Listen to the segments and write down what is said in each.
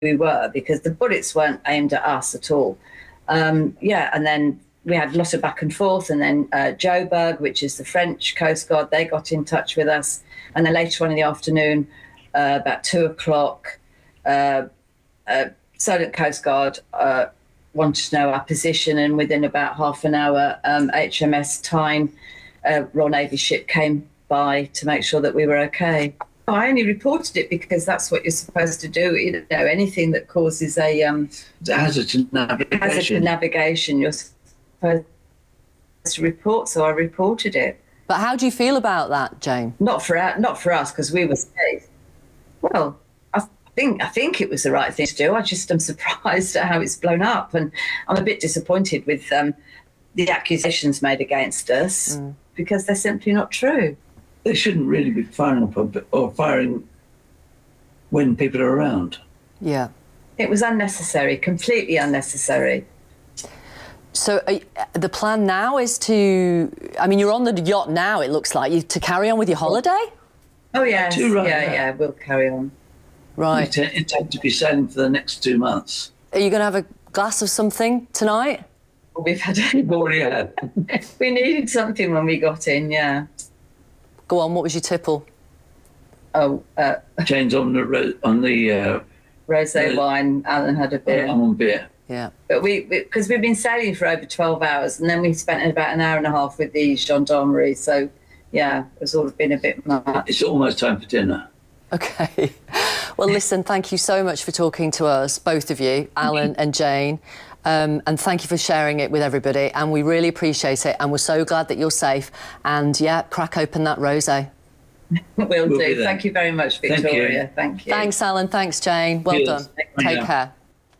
we were, because the bullets weren't aimed at us at all. And then we had a lot of back and forth, and then Joburg, which is the French Coast Guard, they got in touch with us. And then later on in the afternoon, about 2:00, Solent Coast Guard wanted to know our position, and within about half an hour, HMS Tyne, Royal Navy ship, came by to make sure that we were okay. I only reported it because that's what you're supposed to do. You know, anything that causes a hazard to navigation, you're supposed to report. So I reported it. But how do you feel about that, Jane? Not for us, because we were safe. Well, I think it was the right thing to do. I just am surprised at how it's blown up, and I'm a bit disappointed with the accusations made against us because they're simply not true. They shouldn't really be firing or firing when people are around. Yeah. It was unnecessary, completely unnecessary. So the plan now is to, I mean, you're on the yacht now, it looks like, to carry on with your holiday? Oh, yes. Yeah, we'll carry on. Right. You intend to be sailing for the next 2 months. Are you going to have a glass of something tonight? We've already had. We needed something when we got in, yeah. Go on, what was your tipple? Oh, Jane's on the rosé wine. Alan had a beer. I'm on beer. Yeah. But because we've been sailing for over 12 hours, and then we spent about an hour and a half with the gendarmerie. So, yeah, it's all been a bit much. It's almost time for dinner. Okay. Well, listen, thank you so much for talking to us, both of you, Alan and Jane. And thank you for sharing it with everybody. And we really appreciate it. And we're so glad that you're safe. And, yeah, crack open that rosé. We'll do. Thank you very much, Victoria. Thank you. Thanks, Alan. Thanks, Jane. Well done. Take care.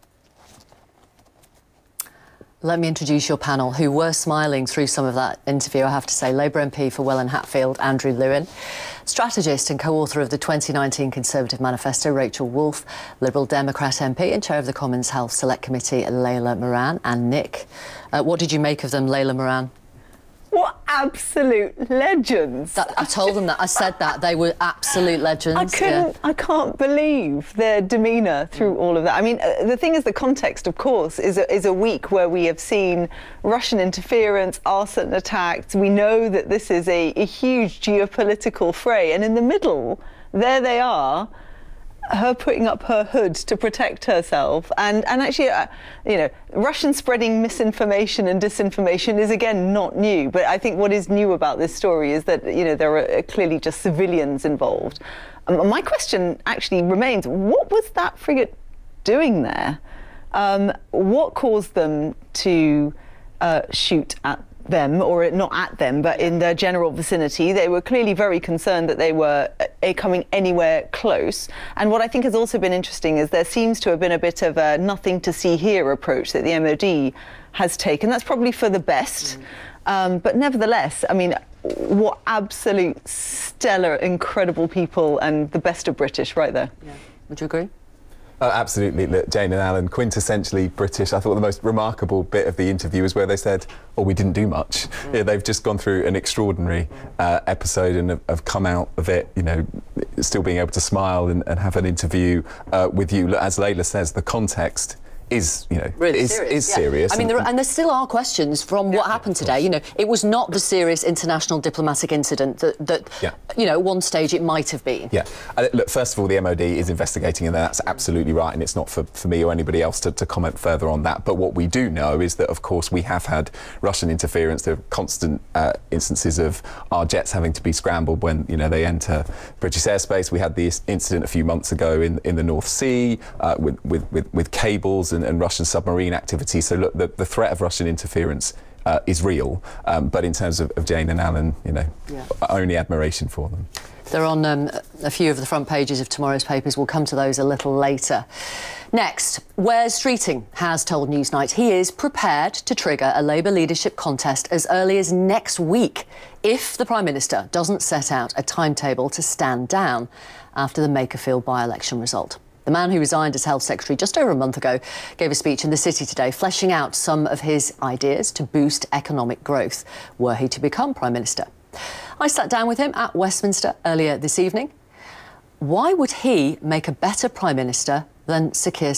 Let me introduce your panel, who were smiling through some of that interview, I have to say. Labour MP for Welwyn Hatfield, Andrew Lewin. Strategist and co-author of the 2019 Conservative Manifesto, Rachel Wolfe. Liberal Democrat MP and chair of the Commons Health Select Committee, Layla Moran. And Nick. What did you make of them, Layla Moran? What absolute legends. I told them that. I said that. They were absolute legends. I can't believe their demeanour through all of that. I mean, the thing is, the context, of course, is a week where we have seen Russian interference, arson attacks. We know that this is a huge geopolitical fray. And in the middle, there they are, her putting up her hood to protect herself, and actually, you know, Russian spreading misinformation and disinformation is again not new. But I think what is new about this story is that, you know, there are clearly just civilians involved. My question actually remains: what was that frigate doing there? What caused them to shoot at them, or not at them, but in their general vicinity? They were clearly very concerned that they were coming anywhere close. And what I think has also been interesting is there seems to have been a bit of a nothing to see here approach that the MOD has taken. That's probably for the best. But nevertheless, I mean, what absolute stellar, incredible people, and the best of British right there. Yeah. Would you agree? Absolutely. Look, Jane and Alan, quintessentially British. I thought the most remarkable bit of the interview was where they said, oh, we didn't do much. Yeah, they've just gone through an extraordinary episode and have come out of it, you know, still being able to smile and have an interview with you. Look, as Layla says, the context is, you know, really serious. I mean, there still are questions from what happened today. You know, it was not the serious international diplomatic incident that you know, at one stage it might have been. Yeah. Look, first of all, the MOD is investigating, and that's absolutely right, and it's not for me or anybody else to comment further on that. But what we do know is that, of course, we have had Russian interference. There are constant instances of our jets having to be scrambled when, you know, they enter British airspace. We had this incident a few months ago in the North Sea with cables and Russian submarine activity. So look, the threat of Russian interference is real, but in terms of Jane and Alan, you know, only admiration for them. They're on a few of the front pages of tomorrow's papers. We'll come to those a little later. Next, Wes Streeting has told Newsnight he is prepared to trigger a Labour leadership contest as early as next week if the Prime Minister doesn't set out a timetable to stand down after the Makerfield by-election result. The man who resigned as Health Secretary just over a month ago gave a speech in the City today, fleshing out some of his ideas to boost economic growth, were he to become Prime Minister. I sat down with him at Westminster earlier this evening. Why would he make a better Prime Minister than Sir Keir